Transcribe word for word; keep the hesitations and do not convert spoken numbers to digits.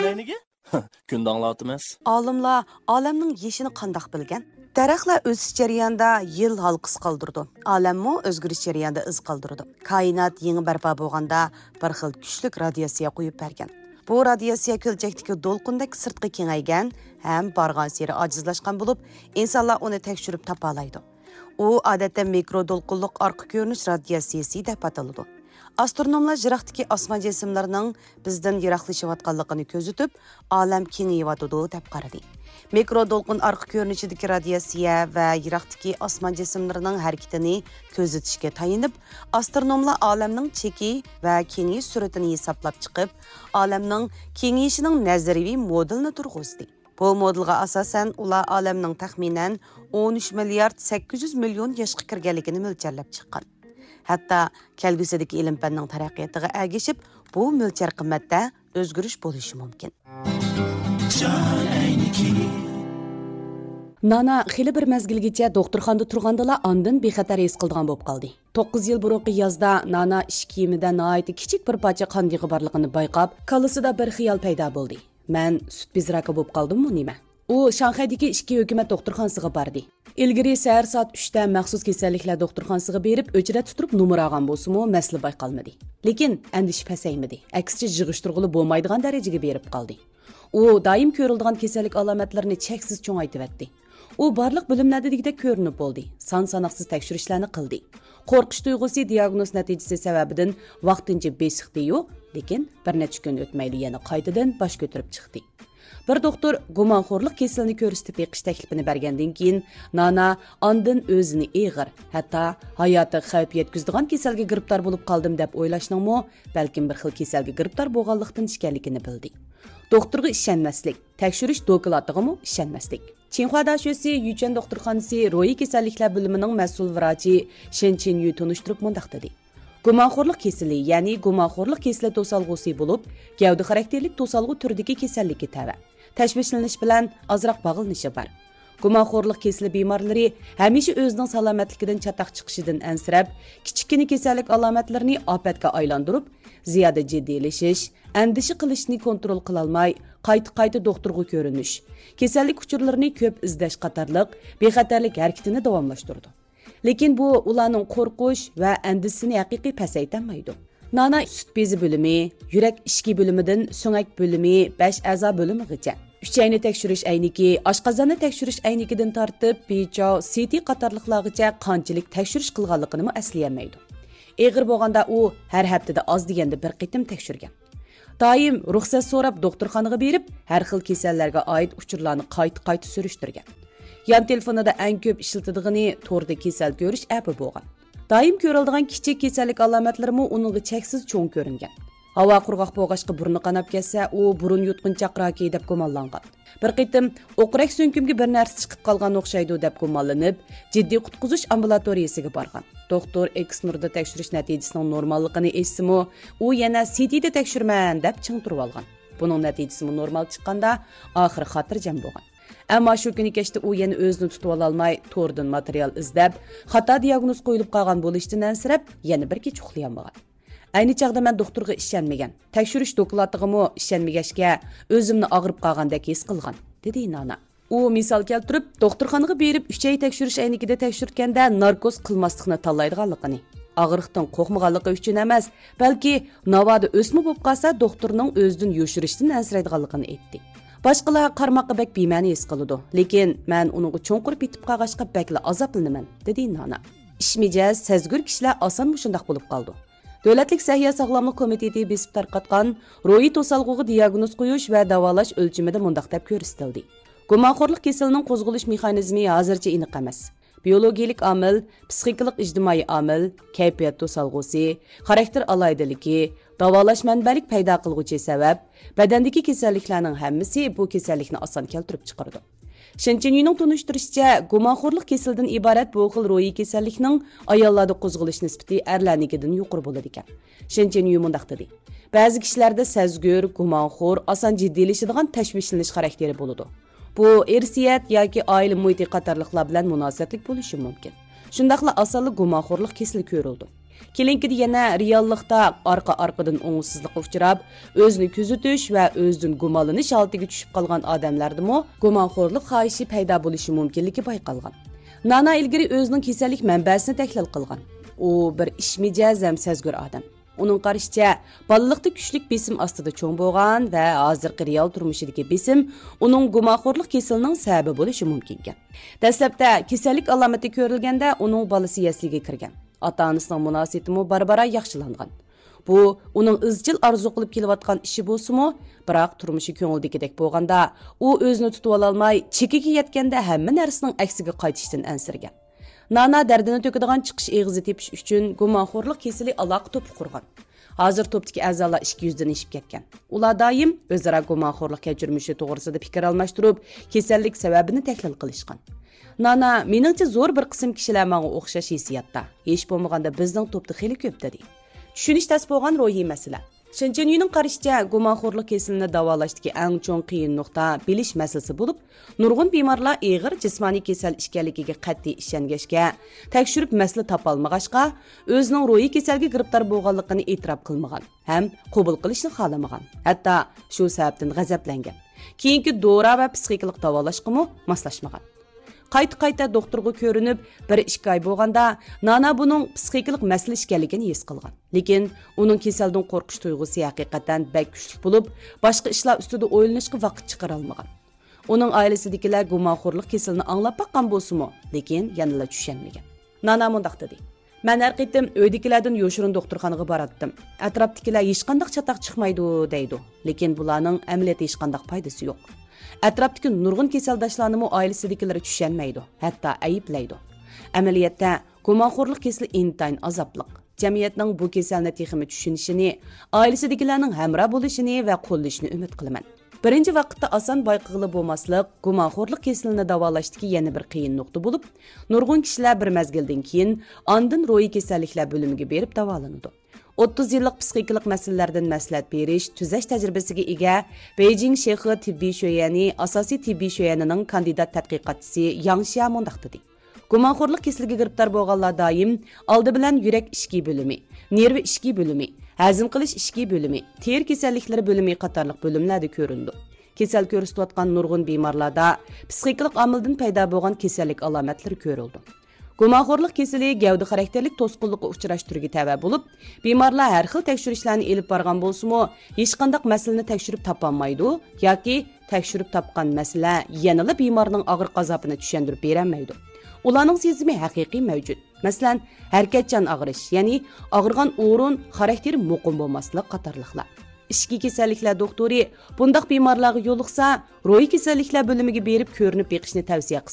Nega? Kunda anglatmaz. Olimlar olamning yeshini qandoq bilgan? Daraxtlar o'sish jarayonida yil halqis qoldirdi. Olammo o'zgarish jarayonida iz qoldirdi. Koinot yangi barpo bo'lganda bir xil kuchli radiatsiya qo'yib bergan. Bu radiatsiya ko'lchakdagi to'lqindek sirtqi kengaygan ham bargan seri ojizlashgan bo'lib, insonlar uni tekshirib topa oladi. U odatda mikro to'lqinliq orqa ko'rinish radiatsiyasi deb ataladi. Astronomlar yiroqdagi osmon jismlarining bizdan yiroqlashayotganligini ko'zitib, olam kengayotidi deb qaradi. Mikro to'lqin orqa ko'rinishidagi radiatsiya va yiroqdagi osmon jismlarining harakatini ko'zitishga tayinib, astronomlar olamning cheki va kengayish sur'atini hisoblab chiqib, olamning kengayishining nazariy modelini turg'izdi. Bu modelga asosan ular olamning taxminan o'n uch milliard sakkiz yuz million yoshga kirganligini mo'ljallab chiqqan. Hatto kelgusidagi ilm-fanning taraqqiyotiga ergashib, bu mo'lchar qimmatda o'zgarish bo'lishi mumkin. Nana xili bir mezgilgacha doktorxonada turgandala ondan bexatar his qildigan bo'lib qoldi. to'qqiz yil burungi yozda Nana ish kiyimida nihoyat kichik bir parcha qon yig'i borligini bayqab, kallasida bir xiyol paydo bo'ldi. Men sut bezraki bo'lib qoldimmi nima? U Shanxaydagi ishki hukumat doktorxonasiga bordi. Ilgari sahar soat uchda maxsus kasalliklar doktorxonasiga berib, o'chrat tuturib numar olgan bo'lsa-mu, masala bayqalmadi. Lekin andish pasaymadi. Aksicha yig'ishtirg'ili bo'lmaydigan darajaga berib qoldi. U doim ko'riladigan kasallik alomatlarini cheksiz cho'ngaytirdi. U barliq bilimlarda degidek ko'rinib bo'ldi. Son-sanoqsiz tekshirishlarni qildi. Qo'rqish tuyg'usi diagnoz natijasi sababidan vaqtincha besiqdi-yu, lekin bir necha kun o'tmayli yana qaytadan bosh ko'tarib chiqdi. Bir doktor gumonxo'rlik kasalini ko'rsatib beqish taklifini bergandan keyin Nana ondan o'zini eg'ir, hatto hayoti xavf yetkazadigan kasalga giribtor bo'lib qoldim deb o'ylashning-mo, balkim bir xil kasalga giribtor bo'lganlikdan ishkanligini bildi. Doktorga ishonmaslik, tekshirish doklatiga-mo ishonmaslik. Çinhua Daşösi Yuchen doktorxonasi ro'yi kasalliklar bo'limining mas'ul vrachi Shen Chenyu tunishtirib mundaq dedi. Gumonxo'rlik kasali, ya'ni gumonxo'rlik kasali to'salg'usi bo'lib, gavda xarakterlik to'salg'u turidagi kasallikka tava. Tashvishlanish bilan ozroq bog'lanishi bor. Gumonxo'rlik kasali bemorlari hamisha o'zining salomatligidan chataq chiqishidan ansirab, kichikina kasallik alomatlarini ofatga aylantirib, ziyoda jiddiylashish, andishi qilishni kontrol qila olmay, qayta-qayta doktorga ko'rinish, kasallik uchurlarini ko'p izlash qatorliq bexatarlik harakatini davomlashtirdi. Lekin bu ularning qo'rqish va andisini haqiqiy pasaytirmaydi. Nana sut bezi bo'limi, yurak ishki bo'limidan so'ngak bo'limi, besh a'zo bo'limigacha uchayni tekshirish ayniki, oshqozonni tekshirish aynikidan tortib, picho, C T qatorliqlargacha qanchalik tekshirish qilganligini aslayolmaydi. Eg'ir bo'lganda u har haftada oz deganda bir qitim tekshirgan. Doim ruxsat so'rab doktorxonaga berib, har xil kasallarga oid uchurlarni qayta-qayta surishtirgan. Yan telefonida eng ko'p ishlatiladiğini to'rda kasal ko'rish api bo'lgan. Doim ko'riladigan kichik kasallik alomatlarimi uningga cheksiz cho'ng ko'ringan. Havo qurg'oq bo'lg'achqa burni qanab ketsa, u burun yutqunchaq raki deb gumonlangan. Bir qitim o'qirak so'nkimga bir narsa chiqib qolgan o'xshaydi deb gumonlanib, jiddiy qutqizish ambulatoriyasiga borgan. Doktor X-nurda tekshirish natijasining normalligini eshitsa-mu, u yana C T'da tekshirman deb ching turib olgan. Buning natijasi normal chiqqanda, oxiri xotirjam bo'lgan. Ammo shu kuni kechda u yana o'zini tutib ola olmay, to'rdan material izlab, xato diagnoz qo'yilib qolgan bo'lishdan ansirab, yana bir kech uxlayolmagan. Ayni chaqda men doktorga ishonmagan. Tekshirish doklatiga-mo ishonmagachga, o'zimni og'rib qolgandek his qilgan, dedi Nana. U misol keltirib, doktorxonaga berib uch oy tekshirish aynikida tekshirganda narkoz qilmaslikni tanlaydiganligini, og'riqdan qo'rqmaganligi uchun emas, balki navoda o'sma bo'lib qolsa, doktorning o'zidan yo'shirishdan ansiraydiganligini aytdi. Boshqalar qarmoqqa bek bema'ni his qiladi, lekin men uningga cho'nqur bitib qolg'achqa bakla azoblanaman, dedi Nana. Ishmijaz, sezgur kishilar oson mushundaq bo'lib qoldi. Davlatlik Sahya sog'lomlik komiteti besib tarqatgan ro'yi to'salg'uga diagnoz qo'yish va davolash o'lchimida mundaq deb ko'rsatildi. Gumonxo'rlik kasalining qo'zg'alish mexanizmi hozircha aniq emas. Biologik omil, psixikalik ijtimoiy omil, kayfiyat to'salg'usi, xarakter aloydiligi, davolash manbalik paydo qilguvchi sabab, badandagi kasalliklarning hammasi bu kasallikni oson keltirib chiqardi. Shen Chenyuning tunishtirishicha, gumonxo'rlik kasalidan iborat bu xil ro'yi kasallikning ayollarda qo'zg'alish nisbati erlarnikidan yuqori bo'ladi ekan. Shen Chenyu mundaq dedi. Ba'zi kishilarda sezgur, gumonxo'r, oson jiddiylashadigan tashvishlanish xarakteri bo'ladi. Bu irsiyat yoki oila muhiti qatorliqlar bilan munosabatlik bo'lishi mumkin. Shundaqla osonlik gumonxo'rlik kasali ko'rildi. Kelinkide yana reallikda arqa-arqadan oңsizlikqa uchrab, o'zini kuzatish va o'zidan gumonlanish holatiga tushib qolgan odamlardimi gumonxo'rlik xohishi paydo bo'lishi mumkinligi bayqalgan. Nana ilgari o'zining kasallik manbasini tahlil qilgan. U bir ishmijoz ham sezgur odam. Uning qarashicha, bolalikda kuchlik besim ostida cho'ng bo'lgan va hozirgi real turmushidagi besim uning gumonxo'rlik kasalining sababi bo'lishi mumkin ekan. Dastlabda kasallik alomati ko'rilganda uning bolasi yasliga kirgan. Ota-onasining munosabati barbara yaxshilangan. Bu uning izchil arzu qilib kelayotgan ishi bo'lsa-mu, biroq turmushi ko'ngildagidek bo'lganda, u o'zini tutib ola olmay, chekiga yetganda hamma narsaning aksiga qaytishdan ansirgan. Nana dardini to'kadigan chiqish eg'izi tepish uchun gumonxo'rlik kasali aloqa to'pi qurgan. Hozir to'pdagi a'zolar ikki yuzdan ishib ketgan. Ular doim o'zaro gumonxo'rlik kechirmishi to'g'risida fikr almashtirib, kasallik sababini tahlil qilishgan. Nana, meningcha zo'r bir qism kishilar menga o'xshash hissiyotda. Hech bo'lmaganda bizning to'pda xili ko'p dedi. Tushunish tas bo'lgan ruhiy masala. Shinchanyuning qarashicha, gumonxo'rlik kasalini davolashdagi eng cho'ng qiyin nuqta bilish masalasi bo'lib, nurg'un bemorlar og'ir jismoniy kasal ekanligiga qat'iy ishongashga, tekshirib masala topolmag'achqa, o'zining ruhiy kasalga giribtor bo'lganligini e'tirof qilmagan, ham qabul qilishni xohlamagan. Hatto shu sababdan g'azablangan. Keyingi dora va psixikalik davolashga moslashmagan. Qayta-qayta doktorga ko'rinib, bir ikki oy bo'lganda, Nana buning psixikalik masala ekanligini his qilgan. Lekin uning kasaldan qo'rqish tuyg'usi haqiqatan bak kuchli bo'lib, boshqa ishlar ustida o'ylanishga vaqt chiqara olmagan. Uning oilasidagilar gumonxo'rlik kasalini anglab baqqan bo'lsa-mu, lekin yanada tushunmagan. Nana mundaq dedi: "Men har qitim uydagilardan yoshirin doktorxonaga boratdim. Atrofdagilar hech qanday chataq chiqmaydi" deydi. Lekin bularning amaliyotda hech qanday foydasi yo'q. Atrofdagi nurg'un kasaldoshlarni oilasidagilar tushunmaydi, hatto ayiblaydi. Amaliyotda gumonxo'rlik kasali intayin azobli. Jamiyatning bu kasalni texmi tushunishini, oilasidagilarning hamroh bo'lishini va qo'llashini umid qilaman. Birinchi vaqtda oson bayqig'ili bo'lmaslik gumonxo'rlik kasalini davolashdagi yana bir qiyin nuqta bo'lib, nurg'un kishilar bir mazgildan keyin ondan ro'yi kasalliklar bo'limiga berib davolanadi. o'ttiz yillik psixikalik masalalardan maslahat berish, tuzash tajribasiga ega Beijing Shexi tibbiy sho'yani asosiy tibbiy sho'yanining kandidat tadqiqotchisi Yang Xia mundaq dedi. Gumonxo'rlik kasaliga giribtor bo'lganlar doim oldi bilan yurak ishki bo'limi, nervi ishki bo'limi, hazm qilish ishki bo'limi, ter kasalliklari bo'limi qatorliq bo'limlarda ko'rindi. Kasal ko'rsatayotgan nurg'un bemorlarda psixikalik omildan paydo bo'lgan kasallik alomatlari ko'rildi. Gumonxo'rlik kasali gavda xarakterlik to'sqinlikqa uchrash turiga tava bo'lib, bemorlar har xil tekshirishlarni elib borgan bo'lsa-mu, hech qanday masalani tekshirib topolmaydi yoki tekshirib topgan masala yanada bemorning og'ir azobini tushuntirib berolmaydi. Ularning sezimi haqiqiy mavjud. Masalan, harakatchan og'rish, ya'ni og'irgan o'rin xarakteri muqim bo'lmaslik qatorliqlar. Ishki kasalliklar doktori bundaq bemorlarga yo'liqsa, ro'y kasalliklar bo'limiga berib ko'rinib beqishni tavsiya